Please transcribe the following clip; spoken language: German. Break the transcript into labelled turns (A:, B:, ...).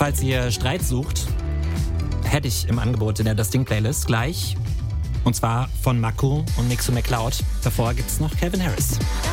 A: Falls ihr Streit sucht, hätte ich im Angebot in der Das Ding-Playlist gleich. Und zwar von Maku und Mixu McCloud. Davor gibt's noch Calvin Harris.